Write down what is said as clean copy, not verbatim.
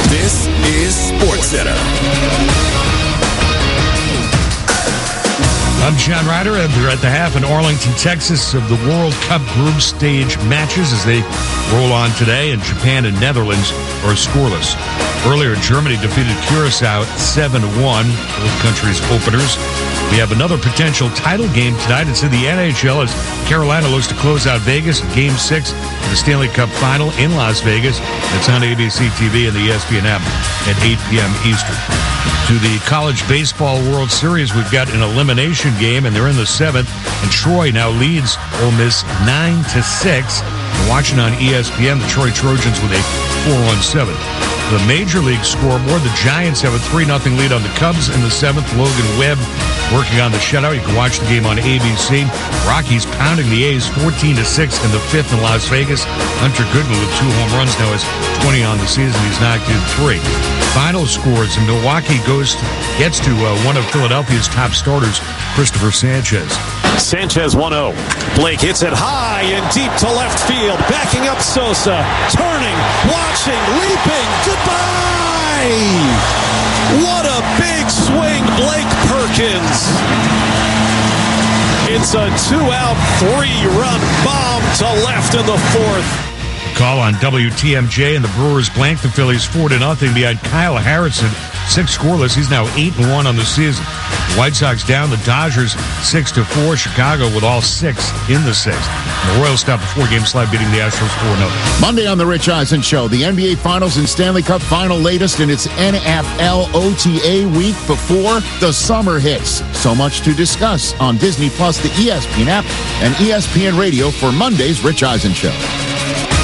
This is SportsCenter. I'm John Ryder, and they're at the half in Arlington, Texas, of the World Cup group stage matches as they roll on today, and Japan and Netherlands are scoreless. Earlier, Germany defeated Curacao 7-1, both countries' openers. We have another potential title game tonight. It's in the NHL as Carolina looks to close out Vegas in Game 6 of the Stanley Cup Final in Las Vegas. It's on ABC TV and the ESPN app at 8 p.m. Eastern. To the College Baseball World Series, we've got an elimination game, and they're in the 7th. And Troy now leads Ole Miss 9-6. We're watching on ESPN the Troy Trojans with a 4-1-7. The Major League scoreboard, the Giants have a 3-0 lead on the Cubs in the 7th. Logan Webb working on the shutout. You can watch the game on ABC. Rockies pounding the A's 14-6 in the 5th in Las Vegas. Hunter Goodman with 2 home runs now has 20 on the season. He's knocked in 3. Final scores, and Milwaukee gets to one of Philadelphia's top starters, Christopher Sanchez. Sanchez 1-0. Blake hits it high and deep to left field. Backing up Sosa. Turning, watching, leaping. Goodbye! What a big swing, Blake Perkins. It's a 2-out, 3-run bomb to left in the 4th. Call on WTMJ, and the Brewers blank the Phillies 4-0 behind Kyle Harrison. 6 scoreless. He's now 8-1 on the season. The White Sox down. The Dodgers 6-4. Chicago with all 6 in the 6th. And the Royals stop a 4-game slide, beating the Astros 4-0. Monday on the Rich Eisen Show, the NBA Finals and Stanley Cup Final latest in its NFL OTA week before the summer hits. So much to discuss on Disney Plus, the ESPN app, and ESPN Radio for Monday's Rich Eisen Show.